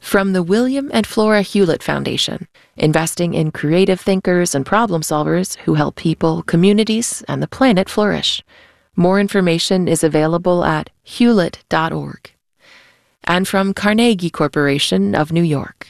From the William and Flora Hewlett Foundation, investing in creative thinkers and problem solvers who help people, communities, and the planet flourish. More information is available at hewlett.org. And from Carnegie Corporation of New York.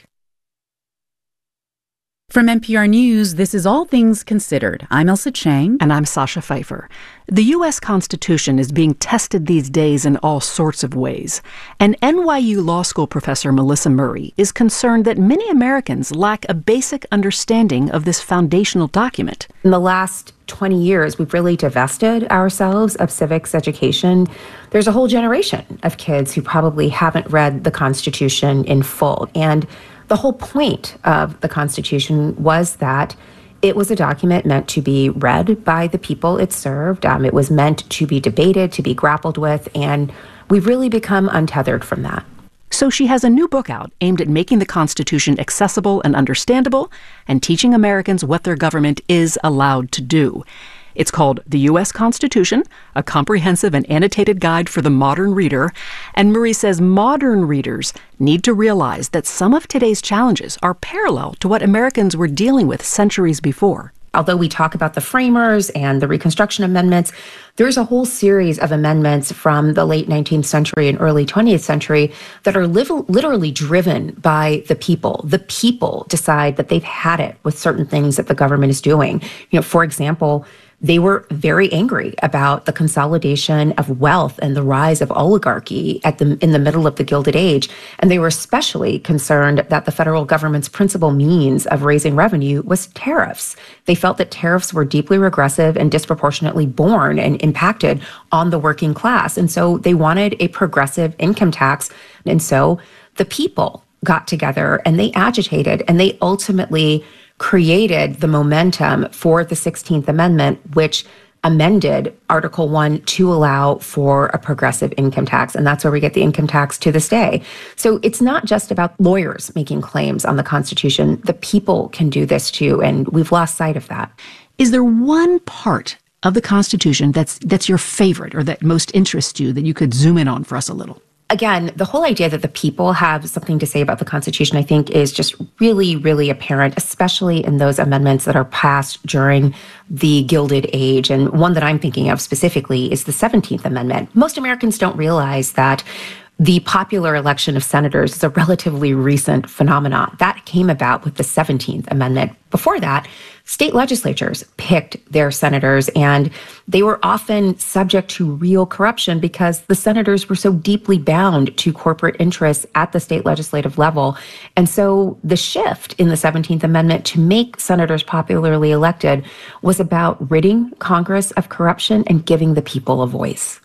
From NPR News, this is All Things Considered. I'm Elsa Chang. And I'm Sasha Pfeiffer. The U.S. Constitution is being tested these days in all sorts of ways. And NYU Law School professor Melissa Murray is concerned that many Americans lack a basic understanding of this foundational document. In the last 20 years, we've really divested ourselves of civics education. There's a whole generation of kids who probably haven't read the Constitution in full. And the whole point of the Constitution was that it was a document meant to be read by the people it served. It was meant to be debated, to be grappled with, and we've really become untethered from that. So she has a new book out aimed at making the Constitution accessible and understandable and teaching Americans what their government is allowed to do. It's called The U.S. Constitution, a comprehensive and annotated guide for the modern reader. And Murray says modern readers need to realize that some of today's challenges are parallel to what Americans were dealing with centuries before. Although we talk about the framers and the Reconstruction Amendments, there's a whole series of amendments from the late 19th century and early 20th century that are literally driven by the people. The people decide that they've had it with certain things that the government is doing. For example, they were very angry about the consolidation of wealth and the rise of oligarchy in the middle of the Gilded Age. And they were especially concerned that the federal government's principal means of raising revenue was tariffs. They felt that tariffs were deeply regressive and disproportionately borne and impacted on the working class. And so they wanted a progressive income tax. And so the people got together and they agitated and they ultimately created the momentum for the 16th Amendment, which amended Article 1 to allow for a progressive income tax. And that's where we get the income tax to this day. So it's not just about lawyers making claims on the Constitution. The people can do this too, and we've lost sight of that. Is there one part of the Constitution that's your favorite or that most interests you that you could zoom in on for us a little? Again, the whole idea that the people have something to say about the Constitution, I think, is just really, really apparent, especially in those amendments that are passed during the Gilded Age. And one that I'm thinking of specifically is the 17th Amendment. Most Americans don't realize that the popular election of senators is a relatively recent phenomenon. That came about with the 17th Amendment. Before that, state legislatures picked their senators, and they were often subject to real corruption because the senators were so deeply bound to corporate interests at the state legislative level. And so the shift in the 17th Amendment to make senators popularly elected was about ridding Congress of corruption and giving the people a voice.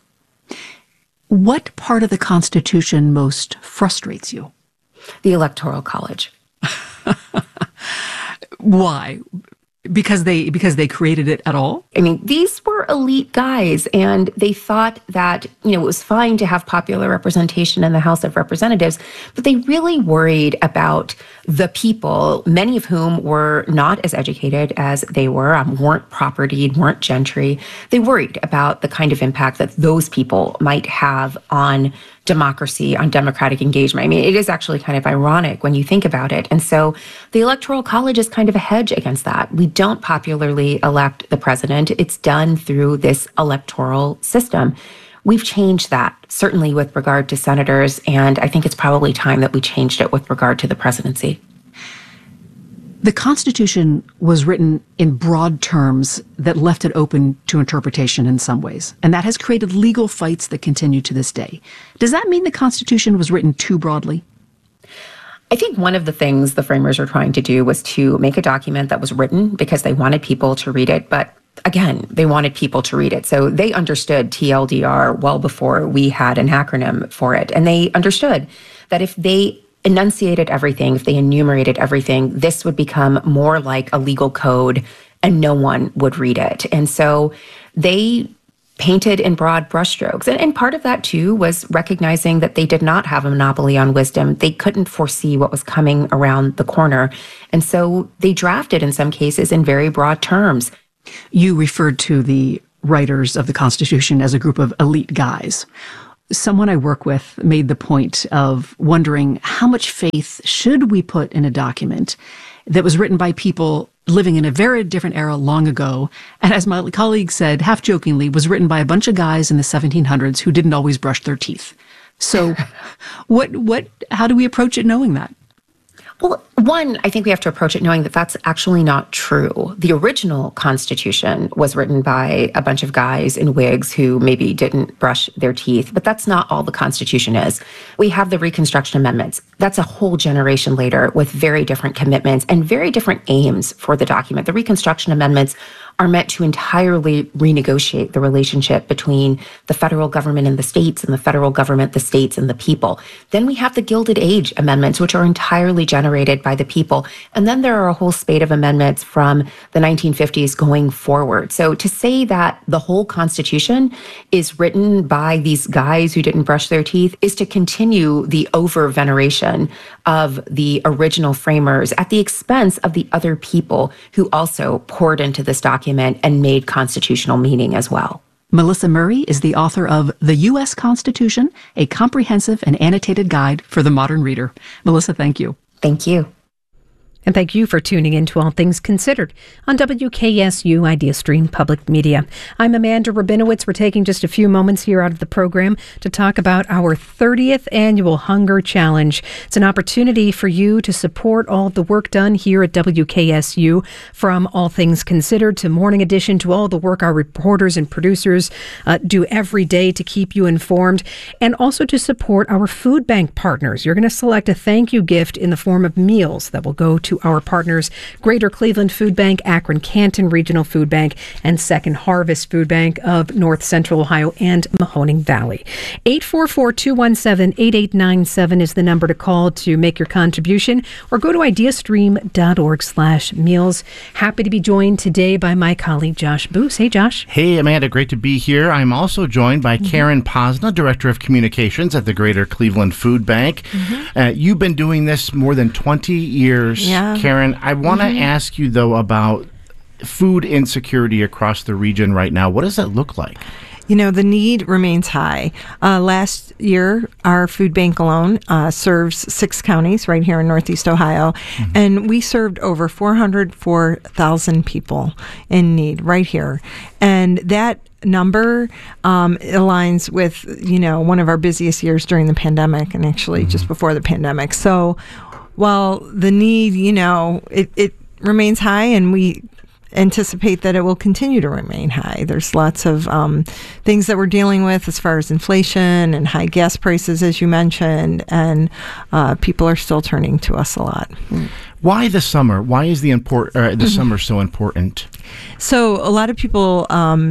What part of the Constitution most frustrates you? The Electoral College. Why? Because they created it at all? I mean, these were elite guys, and they thought that, it was fine to have popular representation in the House of Representatives, but they really worried about the people, many of whom were not as educated as they were, weren't propertied, weren't gentry. They worried about the kind of impact that those people might have on democracy, on democratic engagement. I mean, it is actually kind of ironic when you think about it. And so the Electoral College is kind of a hedge against that. We don't popularly elect the president. It's done through this electoral system. We've changed that, certainly with regard to senators, and I think it's probably time that we changed it with regard to the presidency. The Constitution was written in broad terms that left it open to interpretation in some ways, and that has created legal fights that continue to this day. Does that mean the Constitution was written too broadly? I think one of the things the framers were trying to do was to make a document that was written because they wanted people to read it, but again, they wanted people to read it. So they understood TLDR well before we had an acronym for it, and they understood that if they enunciated everything, if they enumerated everything, this would become more like a legal code and no one would read it. And so they painted in broad brushstrokes. And part of that, too, was recognizing that they did not have a monopoly on wisdom. They couldn't foresee what was coming around the corner. And so they drafted, in some cases, in very broad terms. You referred to the writers of the Constitution as a group of elite guys. Someone I work with made the point of wondering how much faith should we put in a document that was written by people living in a very different era long ago, and as my colleague said, half jokingly, was written by a bunch of guys in the 1700s who didn't always brush their teeth. So how do we approach it knowing that? Well, one, I think we have to approach it knowing that that's actually not true. The original Constitution was written by a bunch of guys in wigs who maybe didn't brush their teeth, but that's not all the Constitution is. We have the Reconstruction Amendments. That's a whole generation later with very different commitments and very different aims for the document. The Reconstruction Amendments are meant to entirely renegotiate the relationship between the federal government and the states, and the federal government, the states, and the people. Then we have the Gilded Age amendments, which are entirely generated by the people. And then there are a whole spate of amendments from the 1950s going forward. So to say that the whole Constitution is written by these guys who didn't brush their teeth is to continue the over-veneration of the original framers at the expense of the other people who also poured into this document and made constitutional meaning as well. Melissa Murray is the author of The U.S. Constitution, a comprehensive and annotated guide for the modern reader. Melissa, thank you. Thank you. And thank you for tuning in to All Things Considered on WKSU Idea Stream Public Media. I'm Amanda Rabinowitz. We're taking just a few moments here out of the program to talk about our 30th annual Hunger Challenge. It's an opportunity for you to support all of the work done here at WKSU, from All Things Considered to Morning Edition to all the work our reporters and producers do every day to keep you informed, and also to support our food bank partners. You're going to select a thank you gift in the form of meals that will go to our partners, Greater Cleveland Food Bank, Akron Canton Regional Food Bank, and Second Harvest Food Bank of North Central Ohio and Mahoning Valley. 844-217-8897 is the number to call to make your contribution, or go to ideastream.org/meals. Happy to be joined today by my colleague Josh Boos. Hey, Josh. Hey, Amanda. Great to be here. I'm also joined by Karen Posna, Director of Communications at the Greater Cleveland Food Bank. You've been doing this more than 20 years. Yeah. Karen, I want to ask you, though, about food insecurity across the region right now. What does that look like? You know, the need remains high. Last year, our food bank alone serves 6 counties right here in Northeast Ohio, and we served over 404,000 people in need right here. And that number aligns with, one of our busiest years during the pandemic, and actually just before the pandemic. So while the need, it remains high, and we anticipate that it will continue to remain high. There's lots of things that we're dealing with as far as inflation and high gas prices, as you mentioned, and people are still turning to us a lot. Why the summer? Why is the summer so important? So a lot of people,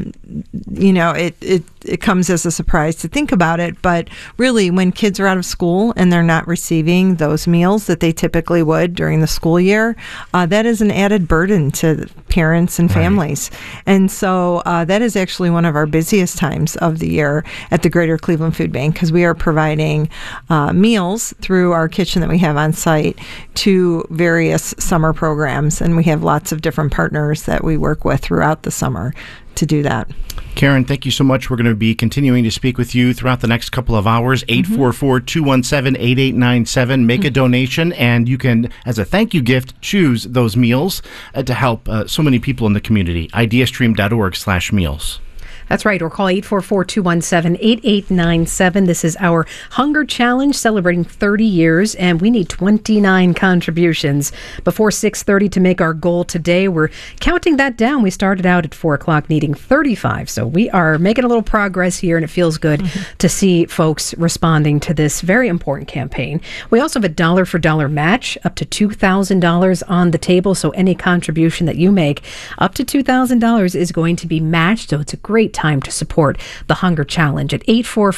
it comes as a surprise to think about it, but really when kids are out of school and they're not receiving those meals that they typically would during the school year, that is an added burden to parents and families. Right. And so that is actually one of our busiest times of the year at the Greater Cleveland Food Bank, because we are providing meals through our kitchen that we have on site to various summer programs, and we have lots of different partners that we work with throughout the summer to do that. Karen, thank you so much. We're going to be continuing to speak with you throughout the next couple of hours. 844-217-8897. Make a donation, and you can, as a thank you gift, choose those meals to help so many people in the community. ideastream.org/meals. That's right, or call 844-217-8897. This is our Hunger Challenge, celebrating 30 years, and we need 29 contributions before 6:30 to make our goal today. We're counting that down. We started out at 4 o'clock needing 35, so we are making a little progress here, and it feels good to see folks responding to this very important campaign. We also have a dollar for dollar match, up to $2,000 on the table, so any contribution that you make up to $2,000 is going to be matched, so it's a great time to support the Hunger Challenge at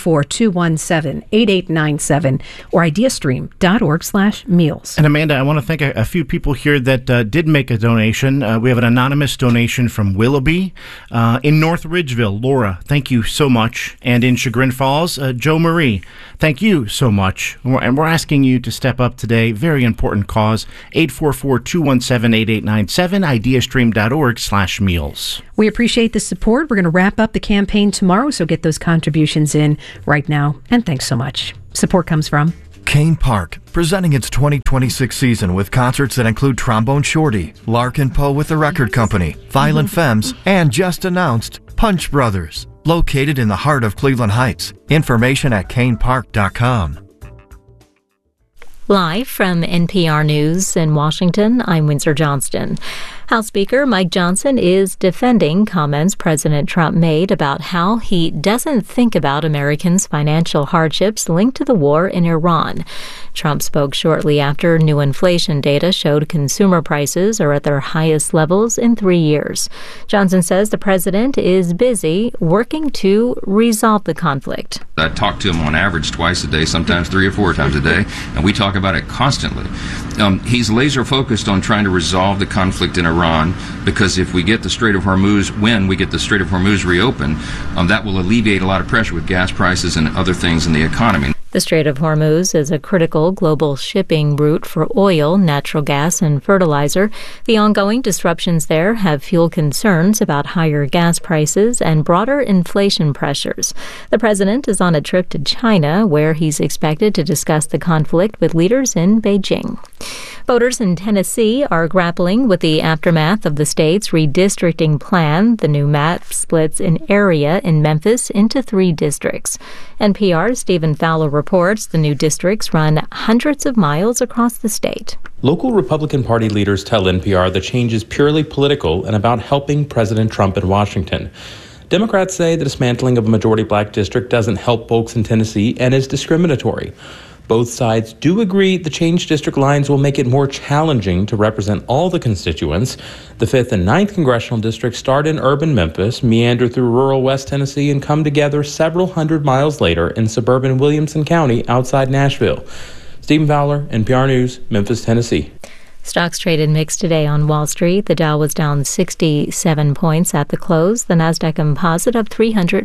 844-217-8897 or ideastream.org/meals. And Amanda, I want to thank a few people here that did make a donation. We have an anonymous donation from Willoughby. In North Ridgeville, Laura, thank you so much. And in Chagrin Falls, Joe Marie, thank you so much. And we're asking you to step up today. Very important cause. 844-217-8897, ideastream.org/meals. We appreciate the support. We're going to wrap up the campaign tomorrow, so get those contributions in right now. And thanks so much. Support comes from Kane Park, presenting its 2026 season with concerts that include Trombone Shorty, Larkin Poe with the Record Company, Violent Femmes, and just announced Punch Brothers, located in the heart of Cleveland Heights. Information at kanepark.com. Live from NPR News in Washington, I'm Windsor Johnston. House Speaker Mike Johnson is defending comments President Trump made about how he doesn't think about Americans' financial hardships linked to the war in Iran. Trump spoke shortly after new inflation data showed consumer prices are at their highest levels in 3 years. Johnson says the president is busy working to resolve the conflict. I talk to him on average twice a day, sometimes 3 or 4 times a day, and we talk about it constantly. He's laser focused on trying to resolve the conflict in Iran, because if we get the Strait of Hormuz, when we get the Strait of Hormuz reopened, that will alleviate a lot of pressure with gas prices and other things in the economy. The Strait of Hormuz is a critical global shipping route for oil, natural gas, and fertilizer. The ongoing disruptions there have fueled concerns about higher gas prices and broader inflation pressures. The president is on a trip to China, where he's expected to discuss the conflict with leaders in Beijing. Voters in Tennessee are grappling with the aftermath of the state's redistricting plan. The new map splits an area in Memphis into 3 districts. NPR's Stephen Fowler reports the new districts run hundreds of miles across the state. Local Republican Party leaders tell NPR the change is purely political and about helping President Trump in Washington. Democrats say the dismantling of a majority black district doesn't help folks in Tennessee and is discriminatory. Both sides do agree the changed district lines will make it more challenging to represent all the constituents. The 5th and 9th congressional districts start in urban Memphis, meander through rural West Tennessee, and come together several hundred miles later in suburban Williamson County outside Nashville. Stephen Fowler, NPR News, Memphis, Tennessee. Stocks traded mixed today on Wall Street. The Dow was down 67 points at the close. The Nasdaq Composite up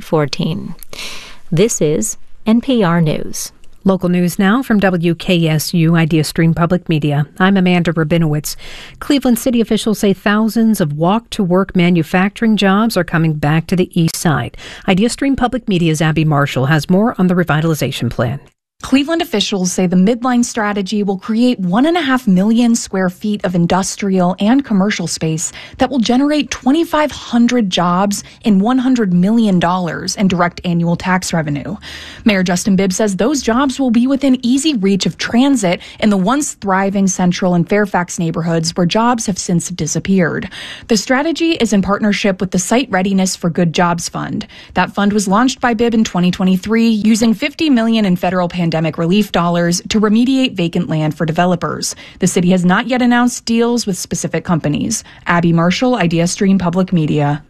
314. This is NPR News. Local news now from WKSU Idea Stream Public Media. I'm Amanda Rabinowitz. Cleveland city officials say thousands of walk-to-work manufacturing jobs are coming back to the east side. Idea Stream Public Media's Abby Marshall has more on the revitalization plan. Cleveland officials say the midline strategy will create 1.5 million square feet of industrial and commercial space that will generate 2,500 jobs and $100 million in direct annual tax revenue. Mayor Justin Bibb says those jobs will be within easy reach of transit in the once thriving Central and Fairfax neighborhoods where jobs have since disappeared. The strategy is in partnership with the Site Readiness for Good Jobs Fund. That fund was launched by Bibb in 2023 using $50 million in federal pandemic relief dollars to remediate vacant land for developers. The city has not yet announced deals with specific companies. Abby Marshall, Idea Stream Public Media.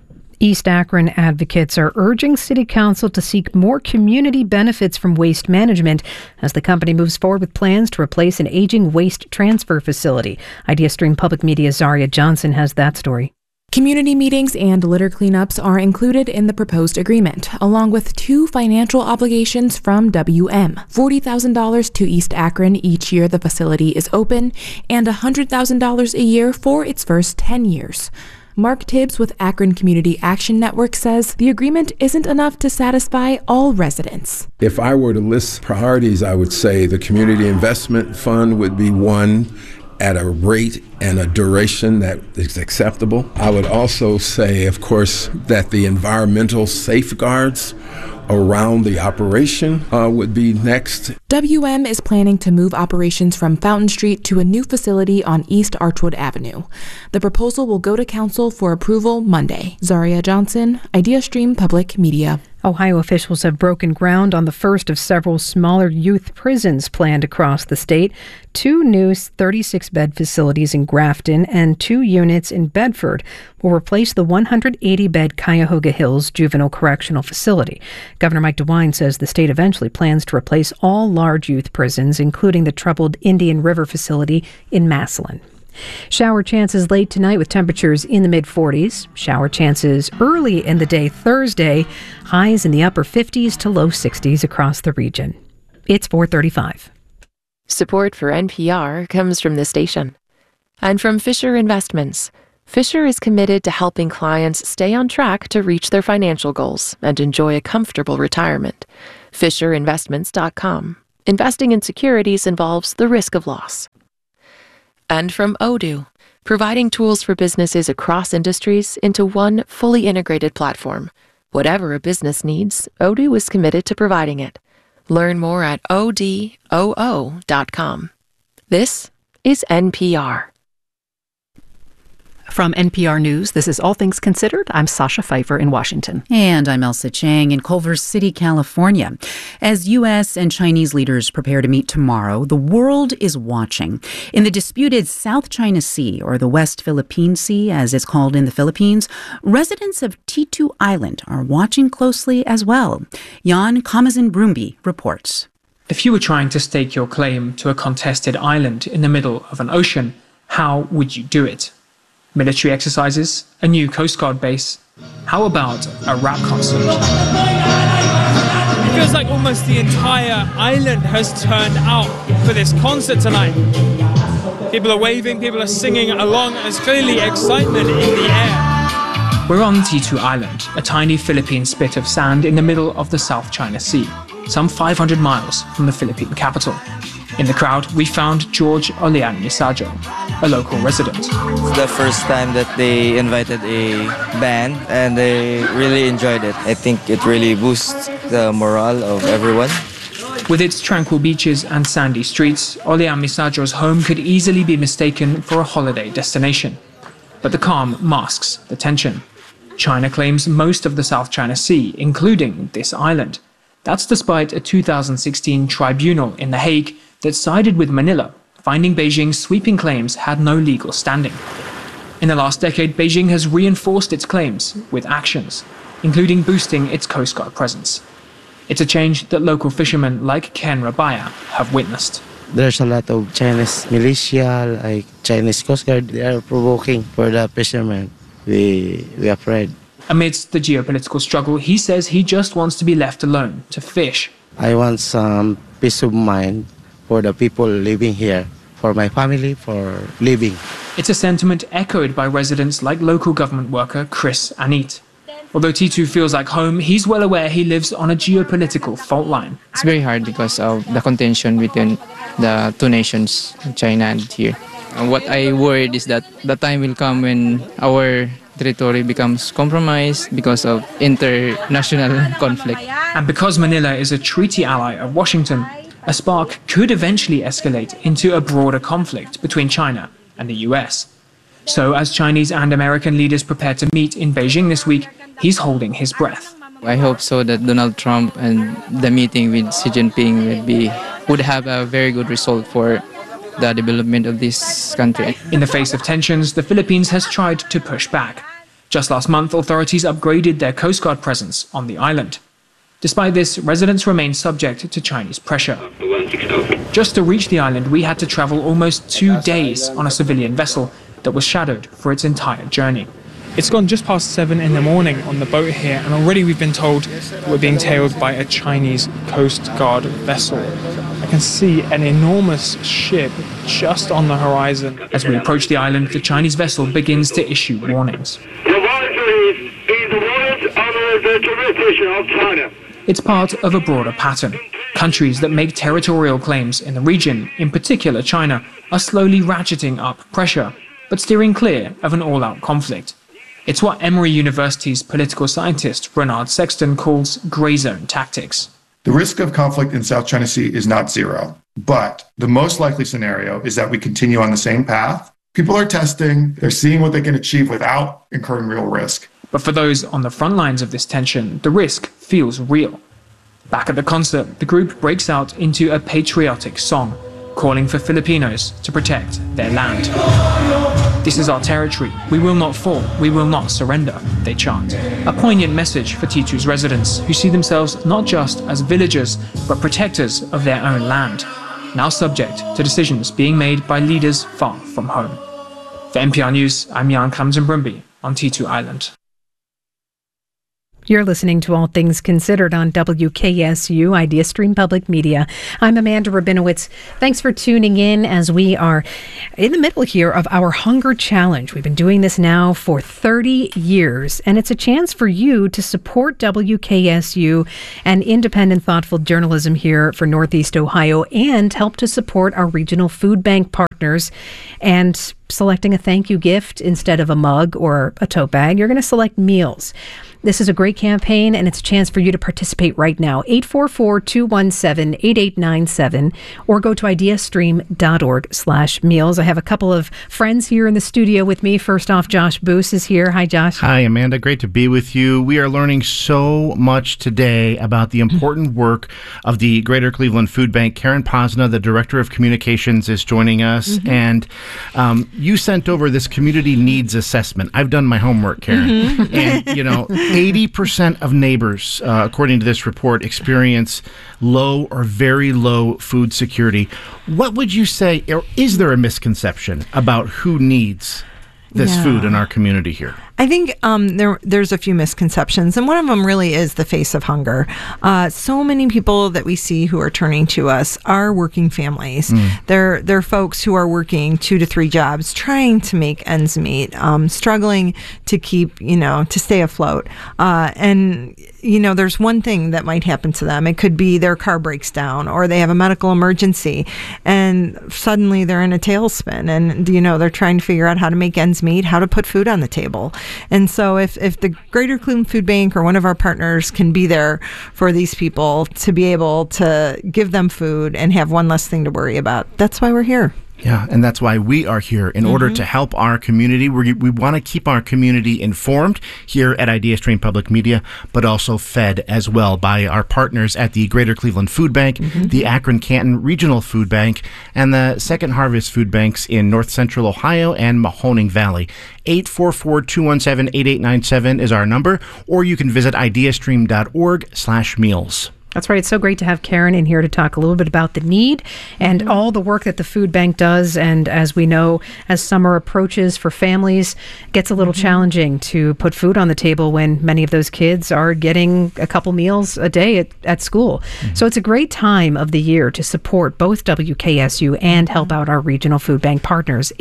East Akron advocates are urging City Council to seek more community benefits from waste management as the company moves forward with plans to replace an aging waste transfer facility. Idea Stream Public Media's Zaria Johnson has that story. Community meetings and litter cleanups are included in the proposed agreement, along with 2 financial obligations from WM, $40,000 to East Akron each year the facility is open, and $100,000 a year for its first 10 years. Mark Tibbs with Akron Community Action Network says the agreement isn't enough to satisfy all residents. If I were to list priorities, I would say the Community Investment Fund would be one, at a rate and a duration that is acceptable. I would also say, of course, that the environmental safeguards around the operation would be next. WM is planning to move operations from Fountain Street to a new facility on East Archwood Avenue. The proposal will go to council for approval Monday. Zaria Johnson, Idea Stream Public Media. Ohio officials have broken ground on the first of several smaller youth prisons planned across the state. 2 new 36-bed facilities in Grafton and 2 units in Bedford will replace the 180-bed Cuyahoga Hills Juvenile Correctional Facility. Governor Mike DeWine says the state eventually plans to replace all large youth prisons, including the troubled Indian River facility in Massillon. Shower chances late tonight with temperatures in the mid-40s. Shower chances early in the day Thursday. Highs in the upper 50s to low 60s across the region. It's 4:35. Support for NPR comes from the station and from Fisher Investments. Fisher is committed to helping clients stay on track to reach their financial goals and enjoy a comfortable retirement. FisherInvestments.com. Investing in securities involves the risk of loss. And from Odoo, providing tools for businesses across industries into one fully integrated platform. Whatever a business needs, Odoo is committed to providing it. Learn more at odoo.com. This is NPR. From NPR News, this is All Things Considered. I'm Sasha Pfeiffer in Washington. And I'm Elsa Chang in Culver City, California. As U.S. and Chinese leaders prepare to meet tomorrow, the world is watching. In the disputed South China Sea, or the West Philippine Sea, as it's called in the Philippines, residents of T2 Island are watching closely as well. Jan Kamazin-Brumby reports. If you were trying to stake your claim to a contested island in the middle of an ocean, how would you do it? Military exercises, a new Coast Guard base. How about a rap concert? It feels like almost the entire island has turned out for this concert tonight. People are waving, people are singing along. There's clearly excitement in the air. We're on T2 Island, a tiny Philippine spit of sand in the middle of the South China Sea, some 500 miles from the Philippine capital. In the crowd, we found George Olian Misajo, a local resident. It's the first time that they invited a band and they really enjoyed it. I think it really boosts the morale of everyone. With its tranquil beaches and sandy streets, Olian Misajo's home could easily be mistaken for a holiday destination. But the calm masks the tension. China claims most of the South China Sea, including this island. That's despite a 2016 tribunal in The Hague that sided with Manila, finding Beijing's sweeping claims had no legal standing. In the last decade, Beijing has reinforced its claims with actions, including boosting its Coast Guard presence. It's a change that local fishermen like Ken Rabaya have witnessed. There's a lot of Chinese militia, like Chinese Coast Guard. They are provoking for the fishermen. We are afraid. Amidst the geopolitical struggle, he says he just wants to be left alone to fish. I want some peace of mind for the people living here, for my family, for living. It's a sentiment echoed by residents like local government worker Chris Anit. Although T2 feels like home, he's well aware he lives on a geopolitical fault line. It's very hard because of the contention between the two nations, China and here. And what I worried is that the time will come when our territory becomes compromised because of international conflict. And because Manila is a treaty ally of Washington, a spark could eventually escalate into a broader conflict between China and the US. So as Chinese and American leaders prepare to meet in Beijing this week, he's holding his breath. I hope so that Donald Trump and the meeting with Xi Jinping would have a very good result for the development of this country. In the face of tensions, the Philippines has tried to push back. Just last month, authorities upgraded their Coast Guard presence on the island. Despite this, residents remain subject to Chinese pressure. Just to reach the island, we had to travel almost 2 days on a civilian vessel that was shadowed for its entire journey. It's gone just past 7 in the morning on the boat here, and already we've been told that we're being tailed by a Chinese Coast Guard vessel. I can see an enormous ship just on the horizon. As we approach the island, the Chinese vessel begins to issue warnings. It's part of a broader pattern. Countries that make territorial claims in the region, in particular China, are slowly ratcheting up pressure, but steering clear of an all-out conflict. It's what Emory University's political scientist Bernard Sexton calls grey zone tactics. The risk of conflict in South China Sea is not zero, but the most likely scenario is that we continue on the same path. People are testing, they're seeing what they can achieve without incurring real risk. But for those on the front lines of this tension, the risk feels real. Back at the concert, the group breaks out into a patriotic song, calling for Filipinos to protect their land. "This is our territory. We will not fall. We will not surrender," they chant. A poignant message for T2's residents, who see themselves not just as villagers, but protectors of their own land, now subject to decisions being made by leaders far from home. For NPR News, I'm Jan Kamazin-Brumby on T2 Island. You're listening to All Things Considered on WKSU, Idea Stream Public Media. I'm Amanda Rabinowitz. Thanks for tuning in as we are in the middle here of our Hunger Challenge. We've been doing this now for 30 years, and it's a chance for you to support WKSU and independent, thoughtful journalism here for Northeast Ohio and help to support our regional food bank partners. And selecting a thank you gift instead of a mug or a tote bag, you're going to select meals. This is a great campaign, and it's a chance for you to participate right now. 844-217-8897, or go to ideastream.org/meals. I have a couple of friends here in the studio with me. First off, Josh Boos is here. Hi, Josh. Hi, Amanda. Great to be with you. We are learning so much today about the important work of the Greater Cleveland Food Bank. Karen Posna, the Director of Communications, is joining us. And you sent over this community needs assessment. I've done my homework, Karen. And, 80% of neighbors, according to this report, experience low or very low food security. What would you say, or is there a misconception about who needs this food in our community here? I think there's a few misconceptions, and one of them really is the face of hunger. So many people that we see who are turning to us are working families. They're folks who are working 2 to 3 jobs, trying to make ends meet, struggling to keep, to stay afloat. And there's one thing that might happen to them. It could be their car breaks down, or they have a medical emergency, and suddenly they're in a tailspin, and they're trying to figure out how to make ends meet, how to put food on the table. And so if the Greater Cleveland Food Bank or one of our partners can be there for these people to be able to give them food and have one less thing to worry about, that's why we're here. Yeah, and that's why we are here, in order to help our community. We want to keep our community informed here at Idea Stream Public Media, but also fed as well by our partners at the Greater Cleveland Food Bank, the Akron-Canton Regional Food Bank, and the Second Harvest Food Banks in North Central Ohio and Mahoning Valley. 844-217-8897 is our number, or you can visit ideastream.org/meals. That's right. It's so great to have Karen in here to talk a little bit about the need and all the work that the food bank does. And as we know, as summer approaches for families, it gets a little challenging to put food on the table when many of those kids are getting a couple meals a day at school. So it's a great time of the year to support both WKSU and help out our regional food bank partners.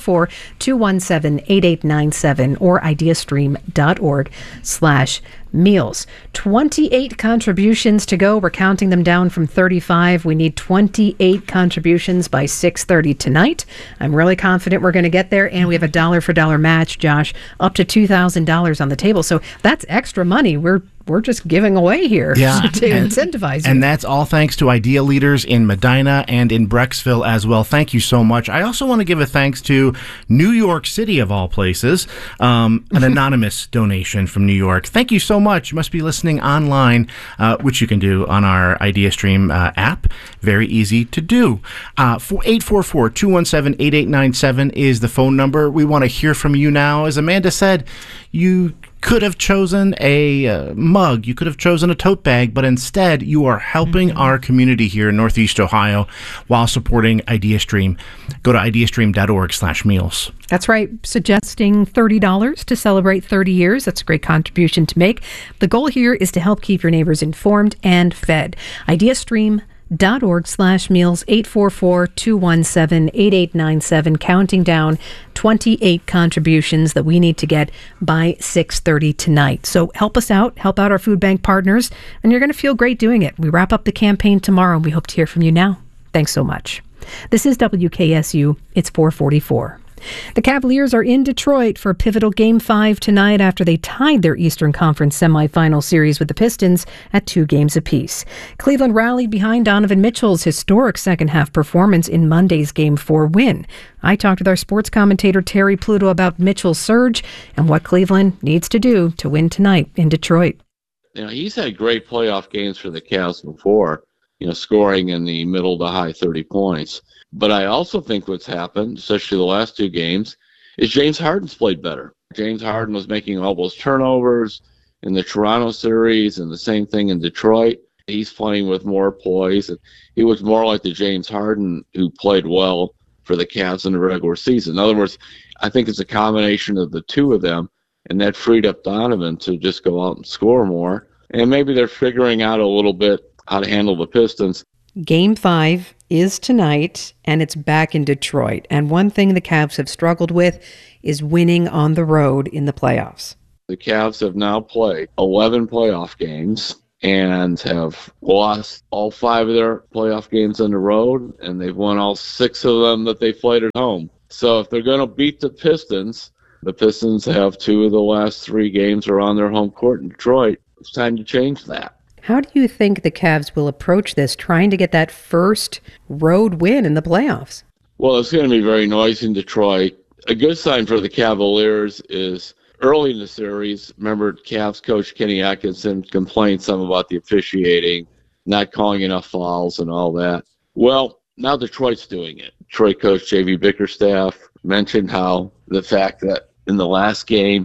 844-217-8897 or ideastream.org/meals. 28 contributions to go. We're counting them down from 35. We need 28 contributions by 6:30 tonight. I'm really confident we're going to get there, and we have a dollar for dollar match, Josh, up to $2,000 on the table. So that's extra money we're just giving away here to incentivize you. And that's all thanks to Idea leaders in Medina and in Brecksville as well. Thank you so much. I also want to give a thanks to New York City, of all places, an anonymous donation from New York. Thank you so much. You must be listening online, which you can do on our IdeaStream app. Very easy to do. 844-217-8897 is the phone number. We want to hear from you now. As Amanda said, you could have chosen a mug, you could have chosen a tote bag, but instead you are helping our community here in Northeast Ohio while supporting IdeaStream. Go to ideastream.org/meals. That's right. Suggesting $30 to celebrate 30 years. That's a great contribution to make. The goal here is to help keep your neighbors informed and fed. ideastream.org/meals, 844-217-8897, counting down 28 contributions that we need to get by 6:30 tonight. So help us out, help out our food bank partners, and you're going to feel great doing it. We wrap up the campaign tomorrow, and we hope to hear from you now. Thanks so much. This is WKSU. It's 444. The Cavaliers are in Detroit for pivotal Game 5 tonight after they tied their Eastern Conference semifinal series with the Pistons at 2 games apiece. Cleveland rallied behind Donovan Mitchell's historic second-half performance in Monday's Game 4 win. I talked with our sports commentator Terry Pluto about Mitchell's surge and what Cleveland needs to do to win tonight in Detroit. He's had great playoff games for the Cavs before, scoring in the middle to high 30 points. But I also think what's happened, especially the last 2 games, is James Harden's played better. James Harden was making all those turnovers in the Toronto series and the same thing in Detroit. He's playing with more poise. And he was more like the James Harden who played well for the Cavs in the regular season. In other words, I think it's a combination of the two of them. and that freed up Donovan to just go out and score more. And maybe they're figuring out a little bit how to handle the Pistons. Game 5 is tonight, and it's back in Detroit. And one thing the Cavs have struggled with is winning on the road in the playoffs. The Cavs have now played 11 playoff games and have lost all 5 of their playoff games on the road, and they've won all 6 of them that they played at home. So if they're going to beat the Pistons have 2 of the last 3 games are on their home court in Detroit. It's time to change that. How do you think the Cavs will approach this, trying to get that first road win in the playoffs? Well, it's going to be very noisy in Detroit. A good sign for the Cavaliers is early in the series, remember Cavs coach Kenny Atkinson complained some about the officiating, not calling enough fouls and all that. Well, now Detroit's doing it. Detroit coach J.V. Bickerstaff mentioned how the fact that in the last game,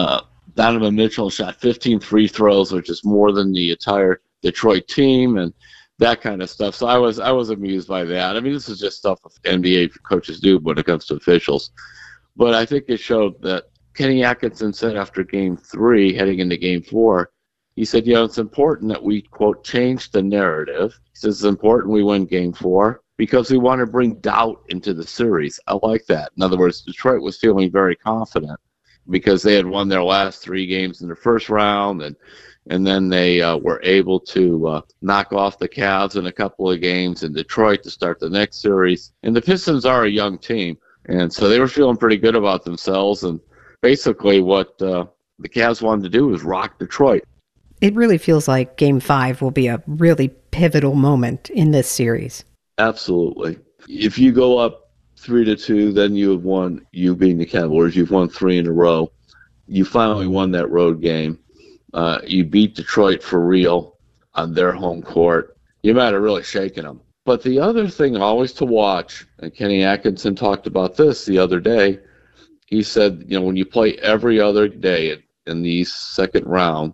Donovan Mitchell shot 15 free throws, which is more than the entire Detroit team, and that kind of stuff. So I was amused by that. I mean, this is just stuff NBA coaches do when it comes to officials. But I think it showed that Kenny Atkinson said after Game 3, heading into Game 4, he said, it's important that we, quote, change the narrative. He says it's important we win Game 4 because we want to bring doubt into the series. I like that. In other words, Detroit was feeling very confident because they had won their last 3 games in the first round, and then they were able to knock off the Cavs in a couple of games in Detroit to start the next series. And the Pistons are a young team, and so they were feeling pretty good about themselves. And basically what the Cavs wanted to do was rock Detroit. It really feels like Game 5 will be a really pivotal moment in this series. Absolutely. If you go up 3-2, then you have won, you being the Cavaliers, you've won 3 in a row. You finally won that road game. You beat Detroit for real on their home court. You might have really shaken them. But the other thing always to watch, and Kenny Atkinson talked about this the other day, he said, when you play every other day in the second round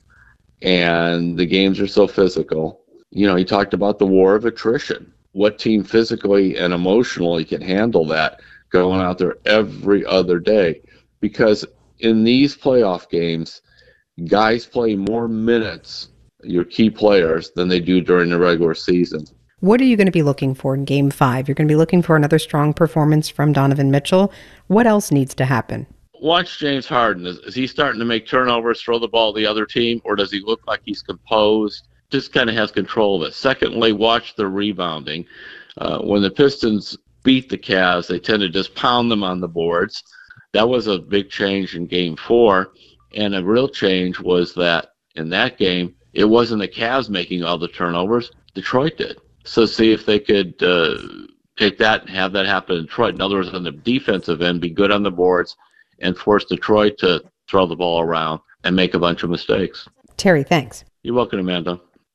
and the games are so physical, he talked about the war of attrition. What team physically and emotionally can handle that going out there every other day? Because in these playoff games, guys play more minutes, your key players, than they do during the regular season. What are you going to be looking for in Game 5? You're going to be looking for another strong performance from Donovan Mitchell. What else needs to happen? Watch James Harden. Is he starting to make turnovers, throw the ball to the other team, or does he look like he's composed? Just kind of has control of it. Secondly, watch the rebounding. When the Pistons beat the Cavs, they tend to just pound them on the boards. That was a big change in Game 4. And a real change was that in that game, it wasn't the Cavs making all the turnovers. Detroit did. So see if they could take that and have that happen in Detroit. In other words, on the defensive end, be good on the boards and force Detroit to throw the ball around and make a bunch of mistakes. Terry, thanks. You're welcome, Amanda.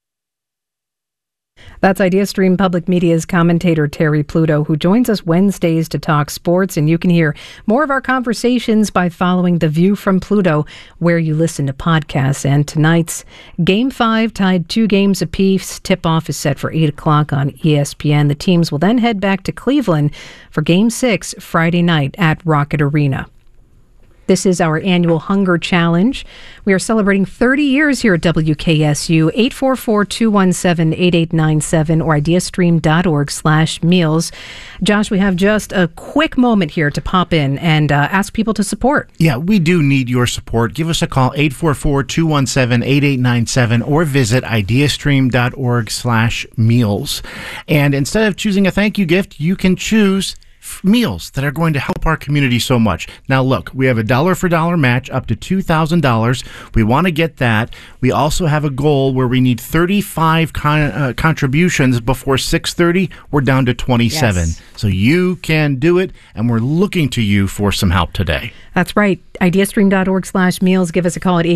That's IdeaStream Public Media's commentator Terry Pluto, who joins us Wednesdays to talk sports. And you can hear more of our conversations by following The View from Pluto, where you listen to podcasts. And tonight's Game 5 tied 2 games apiece. Tip-off is set for 8 o'clock on ESPN. The teams will then head back to Cleveland for Game 6 Friday night at Rocket Arena. This is our annual Hunger Challenge. We are celebrating 30 years here at WKSU. 844-217-8897 or ideastream.org/meals. Josh, we have just a quick moment here to pop in and ask people to support. Yeah, we do need your support. Give us a call, 844-217-8897, or visit ideastream.org/meals. And instead of choosing a thank you gift, you can choose meals that are going to help our community so much. Now, look, we have a dollar for dollar match up to $2,000. We want to get that. We also have a goal where we need 35 contributions before 6:30. We're down to 27. Yes. So you can do it, and we're looking to you for some help today. That's right. Ideastream.org/meals. Give us a call at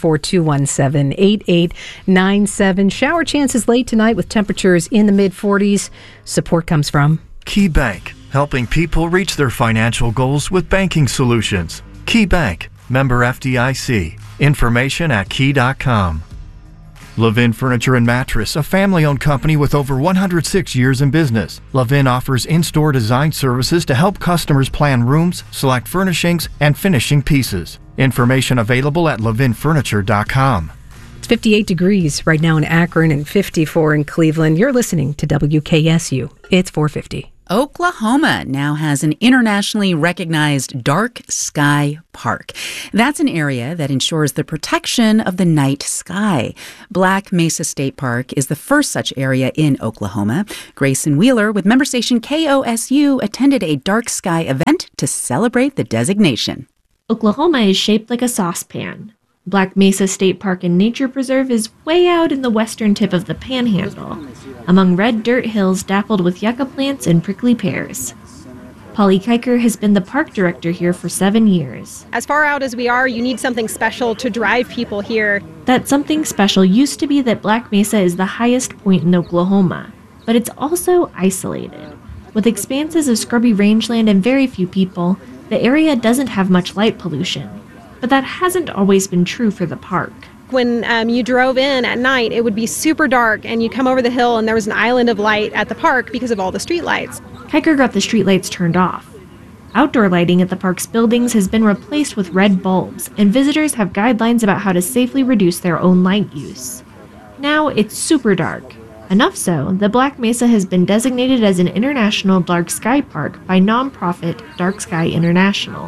844-217-8897. Shower chances late tonight with temperatures in the mid-40s. Support comes from Key Bank, helping people reach their financial goals with banking solutions. Key Bank, member FDIC. Information at key.com. Levin Furniture and Mattress, a family-owned company with over 106 years in business. Levin offers in-store design services to help customers plan rooms, select furnishings, and finishing pieces. Information available at levinfurniture.com. It's 58 degrees right now in Akron and 54 in Cleveland. You're listening to WKSU. It's 450. Oklahoma now has an internationally recognized dark sky park. That's an area that ensures the protection of the night sky. Black Mesa State Park is the first such area in Oklahoma. Grayson Wheeler with member station KOSU attended a dark sky event to celebrate the designation. Oklahoma is shaped like a saucepan. Black Mesa State Park and Nature Preserve is way out in the western tip of the Panhandle, among red dirt hills dappled with yucca plants and prickly pears. Polly Kiker has been the park director here for 7 years. As far out as we are, you need something special to drive people here. That something special used to be that Black Mesa is the highest point in Oklahoma, but it's also isolated. With expanses of scrubby rangeland and very few people, the area doesn't have much light pollution. But that hasn't always been true for the park. When you drove in at night, it would be super dark, and you come over the hill and there was an island of light at the park because of all the streetlights. Kiker got the streetlights turned off. Outdoor lighting at the park's buildings has been replaced with red bulbs, and visitors have guidelines about how to safely reduce their own light use. Now it's super dark. Enough so that Black Mesa has been designated as an international dark sky park by nonprofit Dark Sky International.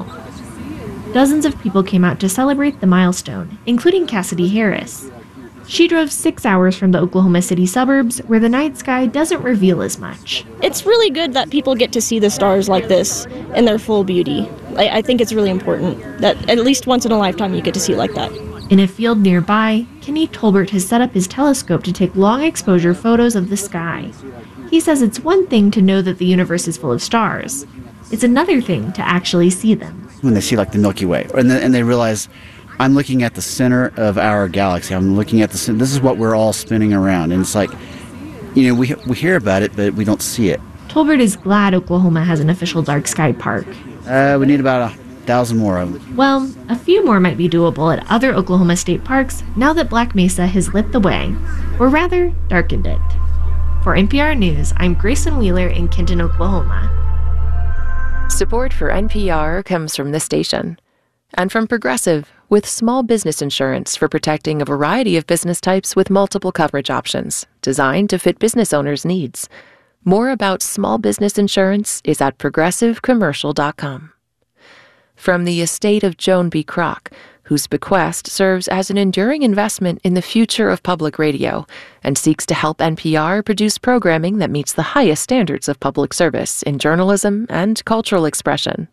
Dozens of people came out to celebrate the milestone, including Cassidy Harris. She drove 6 hours from the Oklahoma City suburbs, where the night sky doesn't reveal as much. It's really good that people get to see the stars like this in their full beauty. I think it's really important that at least once in a lifetime you get to see it like that. In a field nearby, Kenny Tolbert has set up his telescope to take long exposure photos of the sky. He says it's one thing to know that the universe is full of stars. It's another thing to actually see them. When they see like the Milky Way, and they realize, I'm looking at the center of our galaxy. I'm looking at the center. This is what we're all spinning around, and it's like, we hear about it, but we don't see it. Tolbert is glad Oklahoma has an official dark sky park. We need about 1,000 more of them. Well, a few more might be doable at other Oklahoma state parks now that Black Mesa has lit the way, or rather, darkened it. For NPR News, I'm Grayson Wheeler in Kenton, Oklahoma. Support for NPR comes from this station and from Progressive, with small business insurance for protecting a variety of business types with multiple coverage options designed to fit business owners' needs. More about small business insurance is at progressivecommercial.com. From the estate of Joan B. Kroc, whose bequest serves as an enduring investment in the future of public radio and seeks to help NPR produce programming that meets the highest standards of public service in journalism and cultural expression.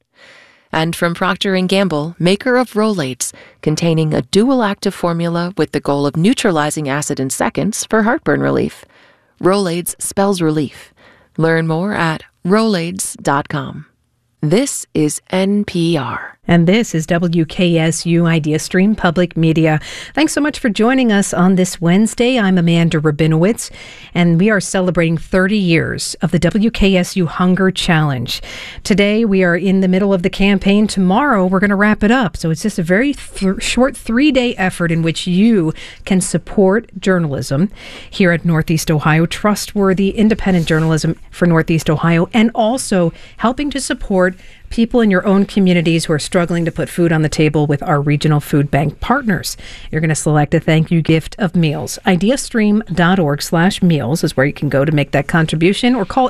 And from Procter & Gamble, maker of Rolaids, containing a dual active formula with the goal of neutralizing acid in seconds for heartburn relief. Rolaids spells relief. Learn more at Rolaids.com. This is NPR. And this is WKSU Idea Stream Public Media. Thanks so much for joining us on this Wednesday. I'm Amanda Rabinowitz, and we are celebrating 30 years of the WKSU Hunger Challenge. Today, we are in the middle of the campaign. Tomorrow, we're going to wrap it up. So it's just a very short 3-day effort in which you can support journalism here at Northeast Ohio, trustworthy, independent journalism for Northeast Ohio, and also helping to support people in your own communities who are struggling to put food on the table with our regional food bank partners. You're going to select a thank you gift of meals. Ideastream.org/meals is where you can go to make that contribution, or call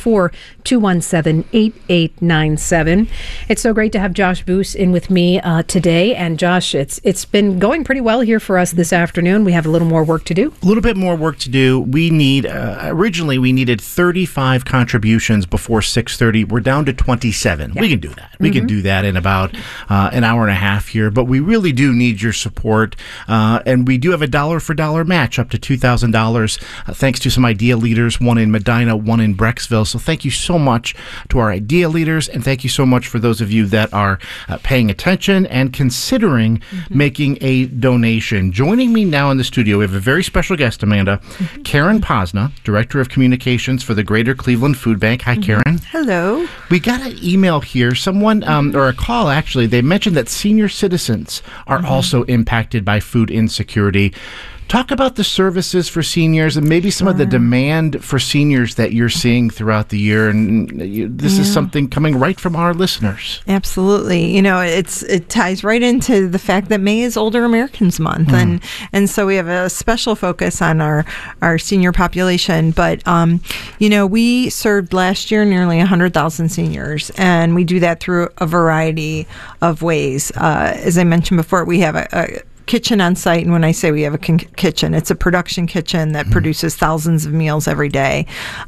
844-217-8897. It's so great to have Josh Boos in with me today. And Josh, it's been going pretty well here for us this afternoon. We have a little more work to do. A little bit more work to do. We need, originally we needed 35 contributions before 6:30. We're down to 27. Yeah. We can do that. We can do that in about an hour and a half here, but we really do need your support. And we do have a dollar for dollar match up to $2,000, thanks to some idea leaders, one in Medina, one in Brecksville. So thank you so much to our idea leaders, and thank you so much for those of you that are paying attention and considering making a donation. Joining me now in the studio, we have a very special guest, Amanda, Karen Posna, Director of Communications for the Greater Cleveland Food Bank. Hi, Karen. Hello. We got an email here, someone, or a call actually, they mentioned that senior citizens are also impacted by food insecurity. Talk about the services for seniors and maybe some of the demand for seniors that you're seeing throughout the year. And this is something coming right from our listeners. Absolutely. You know, it ties right into the fact that May is Older Americans Month. And so we have a special focus on our senior population. But, you know, we served last year nearly 100,000 seniors, and we do that through a variety of ways. As I mentioned before, we have a kitchen on site, and when I say we have a kitchen, it's a production kitchen that produces thousands of meals every day.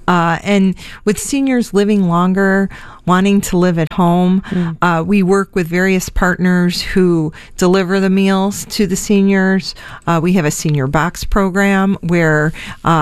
And with seniors living longer, wanting to live at home, we work with various partners who deliver the meals to the seniors. We have a senior box program where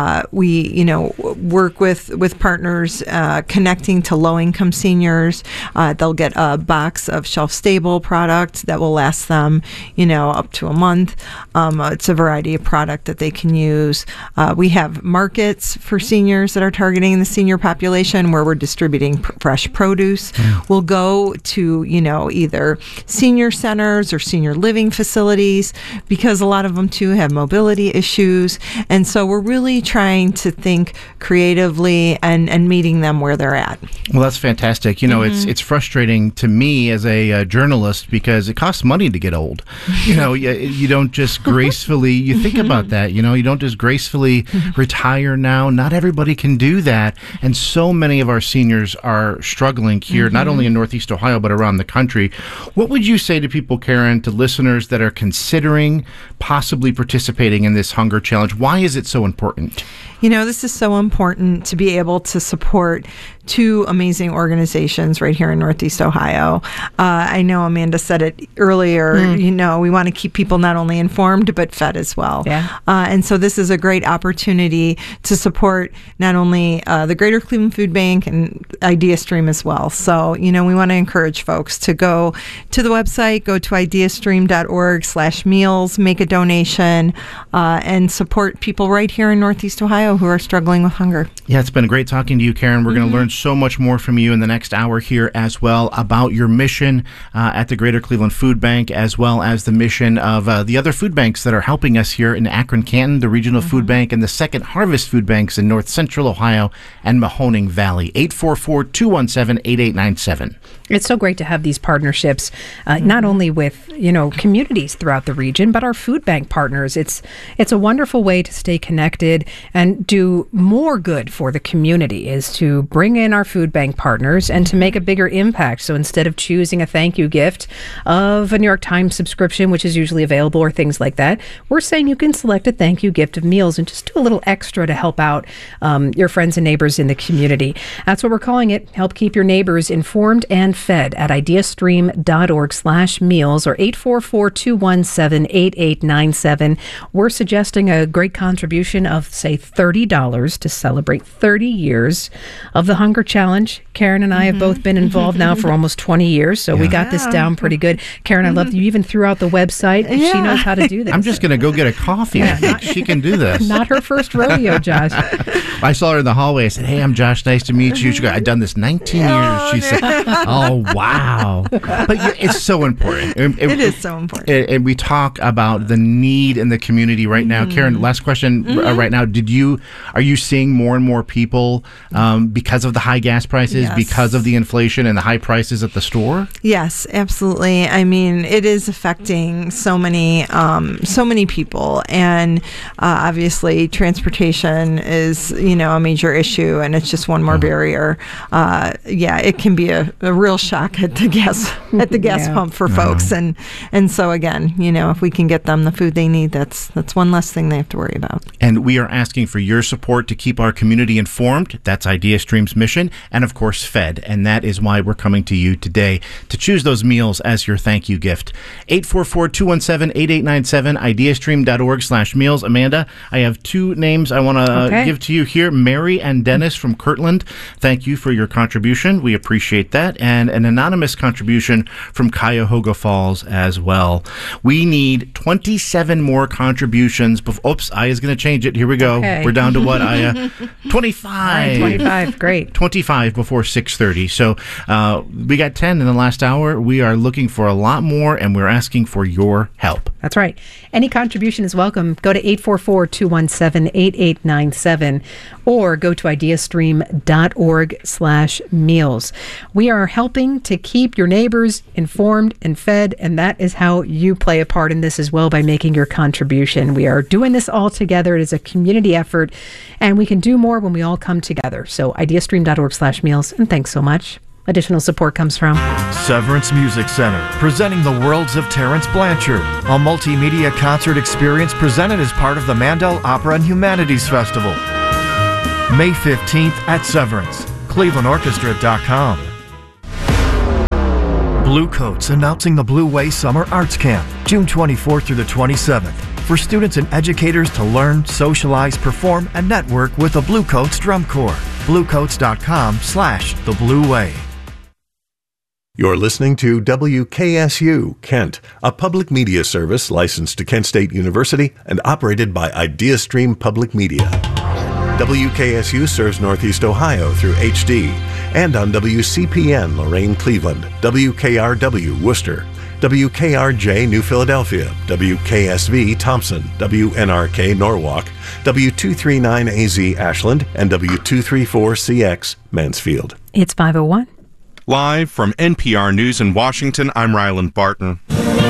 we, you know, work with partners connecting to low-income seniors. They'll get a box of shelf-stable product that will last them, you know, up to a month. It's a variety of product that they can use. We have markets for seniors that are targeting the senior population where we're distributing fresh produce. We'll go to, you know, either senior centers or senior living facilities, because a lot of them too have mobility issues. And so we're really trying to think creatively and meeting them where they're at. Well, that's fantastic. You know, it's frustrating to me as a journalist because it costs money to get old. You know, you don't just gracefully, you think about that, you know, you don't just gracefully retire now. Not everybody can do that. And so many of our seniors are struggling here, not only in Northeast Ohio, but around the country. What would you say to people, Karen, to listeners that are considering possibly participating in this hunger challenge? Why is it so important? You know, this is so important to be able to support two amazing organizations right here in Northeast Ohio. I know Amanda said it earlier, you know, we want to keep people not only informed, but fed as well. And so this is a great opportunity to support not only the Greater Cleveland Food Bank and IdeaStream as well. So, you know, we want to encourage folks to go to the website, go to ideastream.org/meals, make a donation, and support people right here in Northeast Ohio who are struggling with hunger. Yeah, it's been great talking to you, Karen. We're going to learn so much more from you in the next hour here as well about your mission at the Greater Cleveland Food Bank, as well as the mission of the other food banks that are helping us here in Akron-Canton, the Regional Food Bank, and the Second Harvest Food Banks in North Central Ohio and Mahoning Valley. 844-217-8897. It's so great to have these partnerships, not only with, you know, communities throughout the region, but our food bank partners. It's a wonderful way to stay connected and do more good for the community, is to bring in our food bank partners and to make a bigger impact. So instead of choosing a thank you gift of a New York Times subscription, which is usually available, or things like that, we're saying you can select a thank you gift of meals and just do a little extra to help out your friends and neighbors in the community. That's what we're calling it. Help keep your neighbors informed and fed at ideastream.org/meals or 844-217-8897. We're suggesting a great contribution of, say, $30 to celebrate 30 years of the Hunger Challenge. Karen and I have both been involved now for almost 20 years, so we got this down pretty good. Karen, I love that you even threw out the website. She knows how to do this. I'm just going to go get a coffee. I think she can do this. Not her first rodeo, Josh. I saw her in the hallway. I said, "Hey, I'm Josh. Nice to meet you." She goes, "I've done this 19 years." She said, "Oh, wow." But it's so important. It is so important. And we talk about the need in the community right now. Karen, last question right now. Are you seeing more and more people because of the high gas prices, because of the inflation and the high prices at the store? Yes, absolutely. I mean, it is affecting so many people, and obviously transportation is, you know, a major issue, and it's just one more barrier. It can be a real shock at the gas pump for folks, and so again, you know, if we can get them the food they need, that's one less thing they have to worry about. And we are asking for your support to keep our community informed. That's IdeaStream's mission, and of course fed, and that is why we're coming to you today to choose those meals as your thank you gift. 844-217-8897, ideastream.org/meals. Amanda, I have two names I want to give to you here. Mary and Dennis from Kirtland, thank you for your contribution. We appreciate that. And and an anonymous contribution from Cuyahoga Falls as well. We need 27 more contributions. Oops, Aya's going to change it. Here we go. Okay. We're down to what, Aya? 25. 25, great. 25 before 6:30. So we got 10 in the last hour. We are looking for a lot more, and we're asking for your help. That's right. Any contribution is welcome. Go to 844-217-8897 or go to ideastream.org/meals. We are helping to keep your neighbors informed and fed, and that is how you play a part in this as well by making your contribution. We are doing this all together. It is a community effort, and we can do more when we all come together. So ideastream.org/meals, and thanks so much. Additional support comes from Severance Music Center, presenting The Worlds of Terence Blanchard, a multimedia concert experience presented as part of the Mandel Opera and Humanities Festival. May 15th at Severance, clevelandorchestra.com. Blue Coats announcing the Blue Way Summer Arts Camp, June 24th through the 27th, for students and educators to learn, socialize, perform, and network with the Blue Coats Drum Corps. bluecoats.com/The Blue Way. You're listening to WKSU Kent, a public media service licensed to Kent State University and operated by IdeaStream Public Media. WKSU serves Northeast Ohio through HD and on WCPN Lorain Cleveland, WKRW Worcester, WKRJ New Philadelphia, WKSV Thompson, WNRK Norwalk, W239AZ Ashland, and W234CX Mansfield. It's 5:01. Live from NPR News in Washington, I'm Ryland Barton.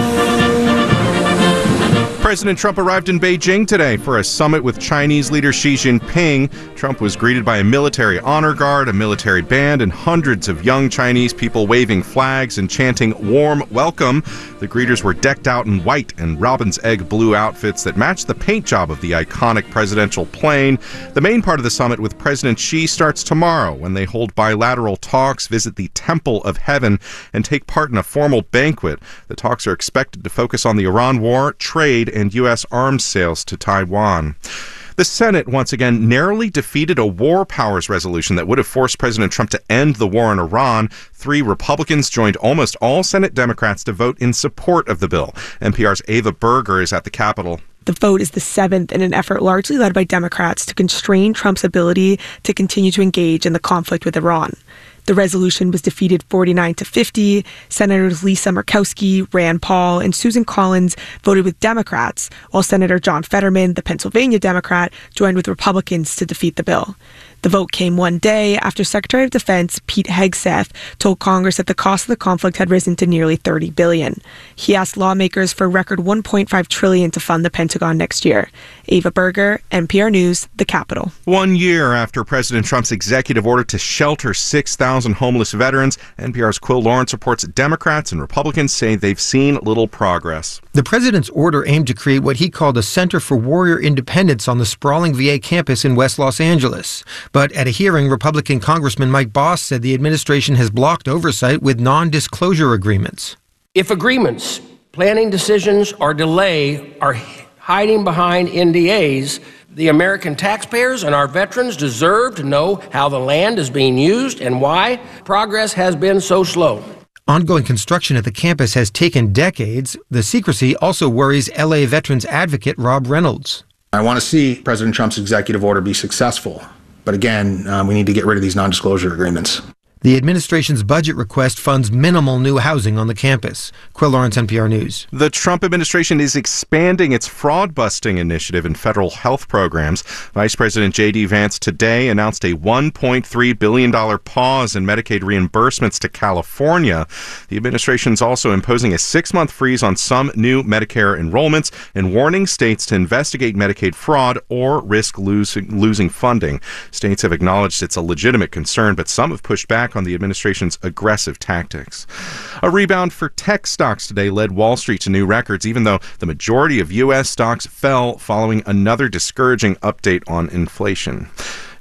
President Trump arrived in Beijing today for a summit with Chinese leader Xi Jinping. Trump was greeted by a military honor guard, a military band, and hundreds of young Chinese people waving flags and chanting "Warm Welcome." The greeters were decked out in white and robin's egg blue outfits that matched the paint job of the iconic presidential plane. The main part of the summit with President Xi starts tomorrow when they hold bilateral talks, visit the Temple of Heaven, and take part in a formal banquet. The talks are expected to focus on the Iran war, trade, and U.S. arms sales to Taiwan. The Senate once again narrowly defeated a war powers resolution that would have forced President Trump to end the war in Iran. 3 Republicans joined almost all Senate Democrats to vote in support of the bill. NPR's Ava Berger is at the Capitol. The vote is the 7th in an effort largely led by Democrats to constrain Trump's ability to continue to engage in the conflict with Iran. The resolution was defeated 49-50. Senators Lisa Murkowski, Rand Paul, and Susan Collins voted with Democrats, while Senator John Fetterman, the Pennsylvania Democrat, joined with Republicans to defeat the bill. The vote came one day after Secretary of Defense Pete Hegseth told Congress that the cost of the conflict had risen to nearly $30 billion. He asked lawmakers for a record $1.5 trillion to fund the Pentagon next year. Ava Berger, NPR News, the Capitol. 1 year after President Trump's executive order to shelter 6,000 homeless veterans, NPR's Quill Lawrence reports Democrats and Republicans say they've seen little progress. The president's order aimed to create what he called a Center for Warrior Independence on the sprawling VA campus in West Los Angeles. But at a hearing, Republican Congressman Mike Boss said the administration has blocked oversight with non-disclosure agreements. If agreements, planning decisions, or delay are hiding behind NDAs, the American taxpayers and our veterans deserve to know how the land is being used and why progress has been so slow. Ongoing construction at the campus has taken decades. The secrecy also worries LA veterans advocate Rob Reynolds. I want to see President Trump's executive order be successful. But again, we need to get rid of these non-disclosure agreements. The administration's budget request funds minimal new housing on the campus. Quill Lawrence, NPR News. The Trump administration is expanding its fraud-busting initiative in federal health programs. Vice President J.D. Vance today announced a $1.3 billion pause in Medicaid reimbursements to California. The administration is also imposing a 6-month freeze on some new Medicare enrollments and warning states to investigate Medicaid fraud or risk losing funding. States have acknowledged it's a legitimate concern, but some have pushed back on the administration's aggressive tactics. A rebound for tech stocks today led Wall Street to new records, even though the majority of U.S. stocks fell following another discouraging update on inflation.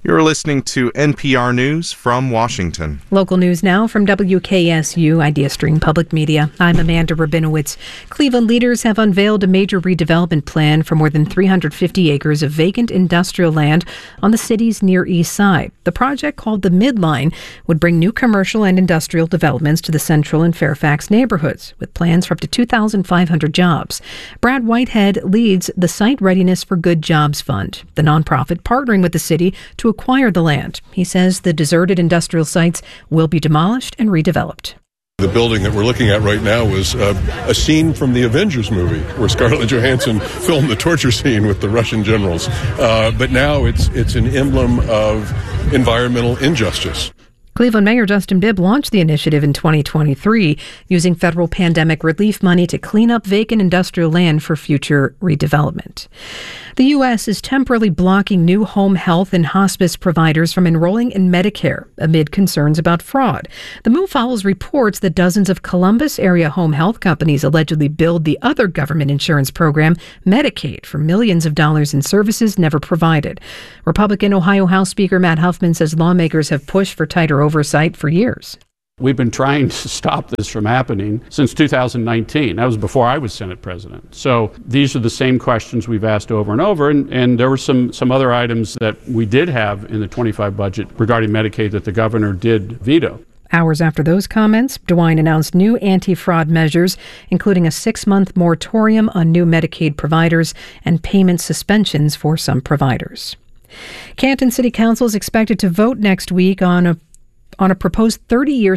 You're listening to NPR News from Washington. Local news now from WKSU Idea Stream Public Media. I'm Amanda Rabinowitz. Cleveland leaders have unveiled a major redevelopment plan for more than 350 acres of vacant industrial land on the city's Near East Side. The project, called the Midline, would bring new commercial and industrial developments to the Central and Fairfax neighborhoods, with plans for up to 2,500 jobs. Brad Whitehead leads the Site Readiness for Good Jobs Fund, the nonprofit partnering with the city to acquire the land. He says the deserted industrial sites will be demolished and redeveloped. The building that we're looking at right now was a scene from the Avengers movie where Scarlett Johansson filmed the torture scene with the Russian generals. But now it's an emblem of environmental injustice. Cleveland Mayor Justin Bibb launched the initiative in 2023, using federal pandemic relief money to clean up vacant industrial land for future redevelopment. The U.S. is temporarily blocking new home health and hospice providers from enrolling in Medicare amid concerns about fraud. The move follows reports that dozens of Columbus area home health companies allegedly billed the other government insurance program, Medicaid, for millions of dollars in services never provided. Republican Ohio House Speaker Matt Huffman says lawmakers have pushed for tighter oversight for years. We've been trying to stop this from happening since 2019. That was before I was Senate president. So these are the same questions we've asked over and over. And there were some other items that we did have in the 25 budget regarding Medicaid that the governor did veto. Hours after those comments, DeWine announced new anti-fraud measures, including a 6-month moratorium on new Medicaid providers and payment suspensions for some providers. Canton City Council is expected to vote next week on a proposed 30-year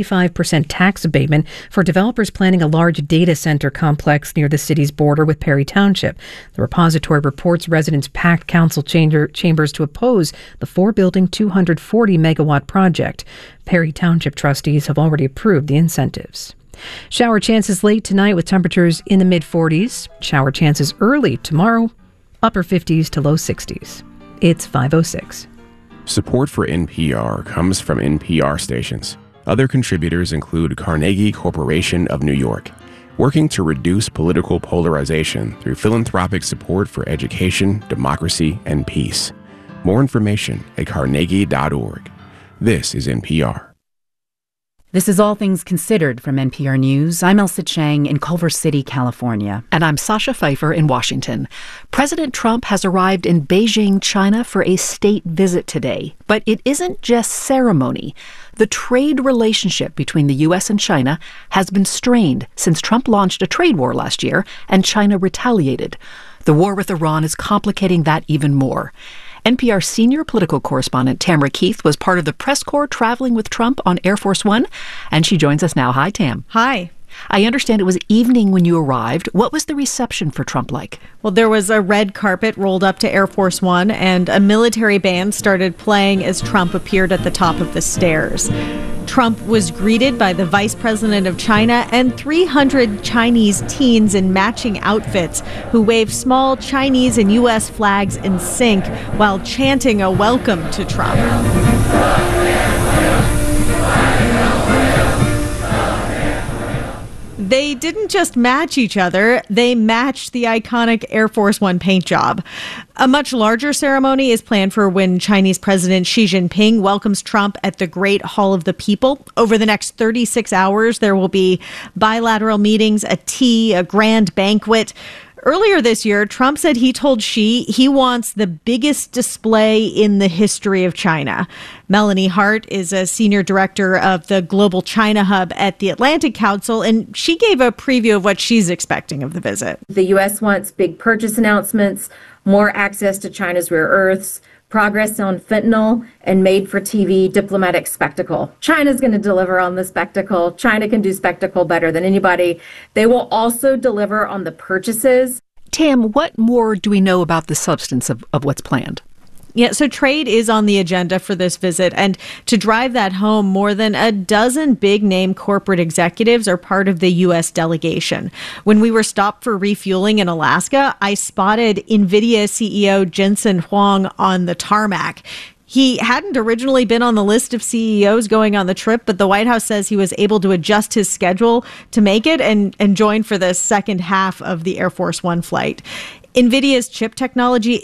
75% tax abatement for developers planning a large data center complex near the city's border with Perry Township. The repository reports residents packed council chambers to oppose the 4-building, 240-megawatt project. Perry Township trustees have already approved the incentives. Shower chances late tonight with temperatures in the mid-40s. Shower chances early tomorrow, upper 50s to low 60s. It's 5:06. Support for NPR comes from NPR stations. Other contributors include Carnegie Corporation of New York, working to reduce political polarization through philanthropic support for education, democracy, and peace. More information at carnegie.org. This is NPR. This is All Things Considered from NPR News. I'm Elsa Chang in Culver City, California. And I'm Sasha Pfeiffer in Washington. President Trump has arrived in Beijing, China for a state visit today. But it isn't just ceremony. The trade relationship between the U.S. and China has been strained since Trump launched a trade war last year and China retaliated. The war with Iran is complicating that even more. NPR senior political correspondent Tamara Keith was part of the press corps traveling with Trump on Air Force One, and she joins us now. Hi, Tam. Hi. I understand it was evening when you arrived. What was the reception for Trump like? Well, there was a red carpet rolled up to Air Force One, and a military band started playing as Trump appeared at the top of the stairs. Trump was greeted by the vice president of China and 300 Chinese teens in matching outfits who waved small Chinese and U.S. flags in sync while chanting a welcome to Trump. They didn't just match each other, they matched the iconic Air Force One paint job. A much larger ceremony is planned for when Chinese President Xi Jinping welcomes Trump at the Great Hall of the People. Over the next 36 hours, there will be bilateral meetings, a tea, a grand banquet. Earlier this year, Trump said he told Xi he wants the biggest display in the history of China. Melanie Hart is a senior director of the Global China Hub at the Atlantic Council, and she gave a preview of what she's expecting of the visit. The U.S. wants big purchase announcements, more access to China's rare earths, progress on fentanyl, and made-for-TV diplomatic spectacle. China's going to deliver on the spectacle. China can do spectacle better than anybody. They will also deliver on the purchases. Tam, what more do we know about the substance of what's planned? Yeah, so trade is on the agenda for this visit. And to drive that home, more than a dozen big-name corporate executives are part of the U.S. delegation. When we were stopped for refueling in Alaska, I spotted NVIDIA CEO Jensen Huang on the tarmac. He hadn't originally been on the list of CEOs going on the trip, but the White House says he was able to adjust his schedule to make it and join for the second half of the Air Force One flight. NVIDIA's chip technology is a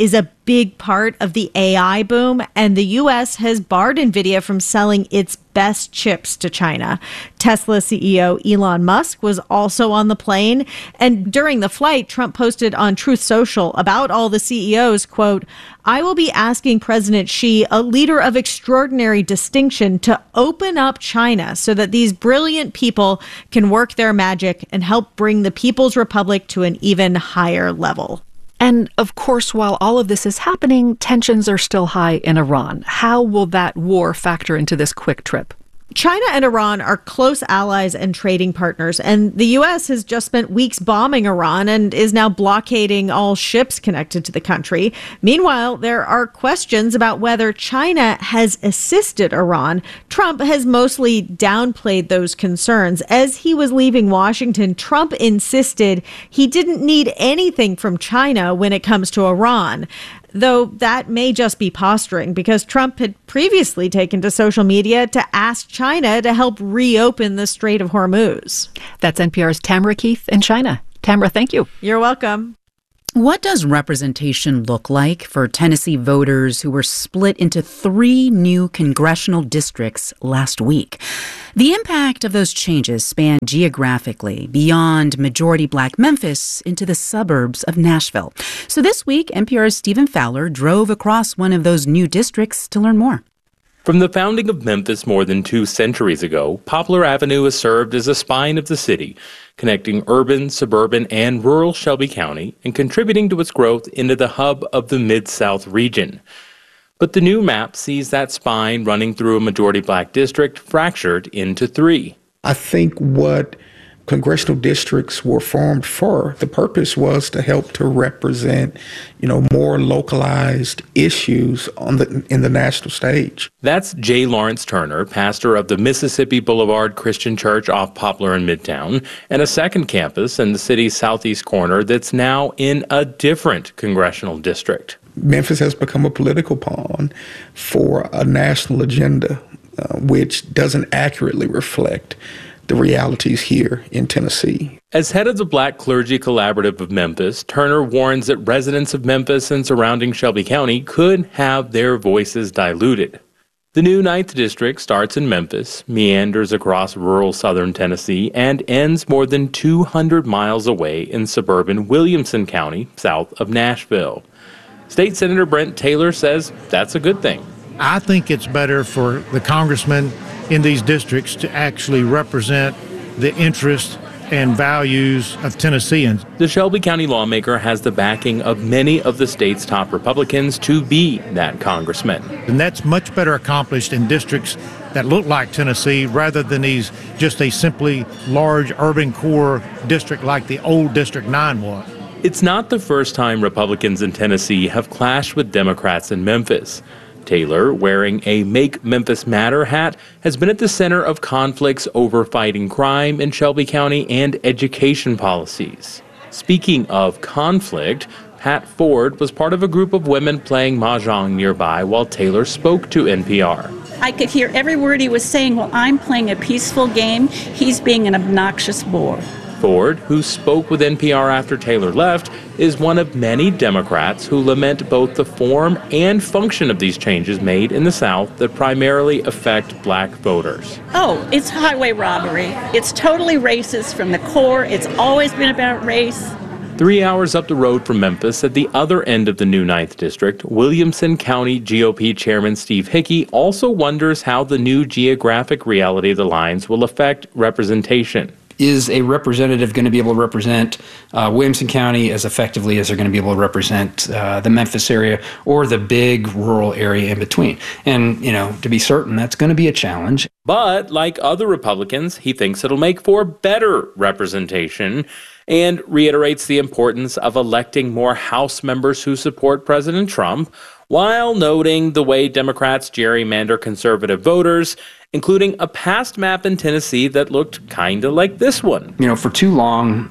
big part of the AI boom, and the U.S. has barred NVIDIA from selling its best chips to China. Tesla CEO Elon Musk was also on the plane, and during the flight, Trump posted on Truth Social about all the CEOs, quote, "I will be asking President Xi, a leader of extraordinary distinction, to open up China so that these brilliant people can work their magic and help bring the People's Republic to an even higher level." And of course, while all of this is happening, tensions are still high in Iran. How will that war factor into this quick trip? China and Iran are close allies and trading partners, and the U.S. has just spent weeks bombing Iran and is now blockading all ships connected to the country. Meanwhile, there are questions about whether China has assisted Iran. Trump has mostly downplayed those concerns. As he was leaving Washington, Trump insisted he didn't need anything from China when it comes to Iran. Though that may just be posturing, because Trump had previously taken to social media to ask China to help reopen the Strait of Hormuz. That's NPR's Tamara Keith in China. Tamara, thank you. You're welcome. What does representation look like for Tennessee voters who were split into 3 new congressional districts last week? The impact of those changes span geographically beyond majority black Memphis into the suburbs of Nashville. So this week, NPR's Stephen Fowler drove across one of those new districts to learn more. From the founding of Memphis more than 2 centuries ago, Poplar Avenue has served as a spine of the city, connecting urban, suburban, and rural Shelby County and contributing to its growth into the hub of the Mid-South region. But the new map sees that spine running through a majority black district fractured into 3. I think what congressional districts were formed for, the purpose was to help to represent, more localized issues in the national stage. That's J. Lawrence Turner, pastor of the Mississippi Boulevard Christian Church off Poplar in Midtown, and a second campus in the city's southeast corner that's now in a different congressional district. Memphis has become a political pawn for a national agenda, which doesn't accurately reflect the realities here in Tennessee. As head of the Black Clergy Collaborative of Memphis, Turner warns that residents of Memphis and surrounding Shelby County could have their voices diluted. The new 9th District starts in Memphis, meanders across rural southern Tennessee, and ends more than 200 miles away in suburban Williamson County, south of Nashville. State Senator Brent Taylor says that's a good thing. I think it's better for the congressmen in these districts to actually represent the interests and values of Tennesseans. The Shelby County lawmaker has the backing of many of the state's top Republicans to be that congressman. And that's much better accomplished in districts that look like Tennessee rather than just a simply large urban core district like the old District 9 was. It's not the first time Republicans in Tennessee have clashed with Democrats in Memphis. Taylor, wearing a Make Memphis Matter hat, has been at the center of conflicts over fighting crime in Shelby County and education policies. Speaking of conflict, Pat Ford was part of a group of women playing mahjong nearby while Taylor spoke to NPR. I could hear every word he was saying. Well, I'm playing a peaceful game. He's being an obnoxious bore. Ford, who spoke with NPR after Taylor left, is one of many Democrats who lament both the form and function of these changes made in the South that primarily affect black voters. Oh, it's highway robbery. It's totally racist from the core. It's always been about race. 3 hours up the road from Memphis, at the other end of the new 9th District, Williamson County GOP Chairman Steve Hickey also wonders how the new geographic reality of the lines will affect representation. Is a representative going to be able to represent Williamson County as effectively as they're going to be able to represent the Memphis area or the big rural area in between? And, to be certain, that's going to be a challenge. But like other Republicans, he thinks it'll make for better representation and reiterates the importance of electing more House members who support President Trump, while noting the way Democrats gerrymander conservative voters, including a past map in Tennessee that looked kind of like this one. For too long,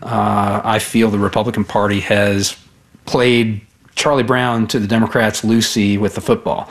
I feel the Republican Party has played Charlie Brown to the Democrats' Lucy with the football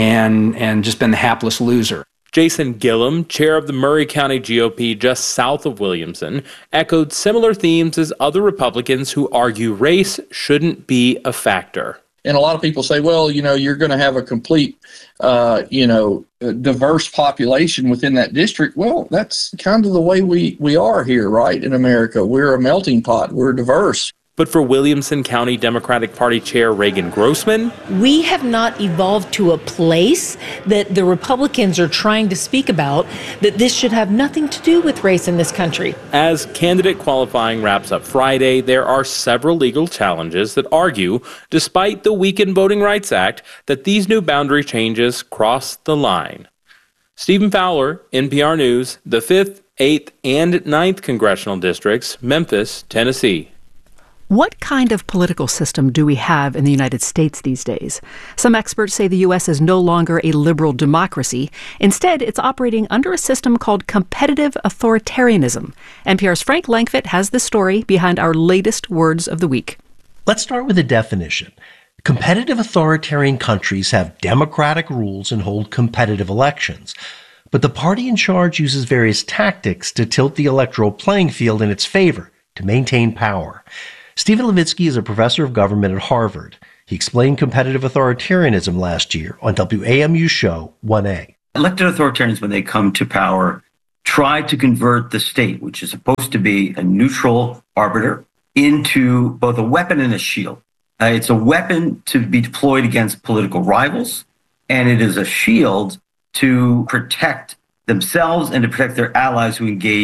and just been the hapless loser. Jason Gillum, chair of the Murray County GOP just south of Williamson, echoed similar themes as other Republicans who argue race shouldn't be a factor. And a lot of people say, well, you're going to have a complete, diverse population within that district. Well, that's kind of the way we are here, right, in America. We're a melting pot. We're diverse. But for Williamson County Democratic Party Chair Reagan Grossman, we have not evolved to a place that the Republicans are trying to speak about, that this should have nothing to do with race in this country. As candidate qualifying wraps up Friday, there are several legal challenges that argue, despite the weakened Voting Rights Act, that these new boundary changes cross the line. Stephen Fowler, NPR News, the 5th, 8th, and 9th congressional districts, Memphis, Tennessee. What kind of political system do we have in the United States these days? Some experts say the U.S. is no longer a liberal democracy. Instead, it's operating under a system called competitive authoritarianism. NPR's Frank Langfitt has the story behind our latest words of the week. Let's start with a definition. Competitive authoritarian countries have democratic rules and hold competitive elections. But the party in charge uses various tactics to tilt the electoral playing field in its favor to maintain power. Stephen Levitsky is a professor of government at Harvard. He explained competitive authoritarianism last year on WAMU's show 1A. Elected authoritarians, when they come to power, try to convert the state, which is supposed to be a neutral arbiter, into both a weapon and a shield. It's a weapon to be deployed against political rivals, and it is a shield to protect themselves and to protect their allies who engage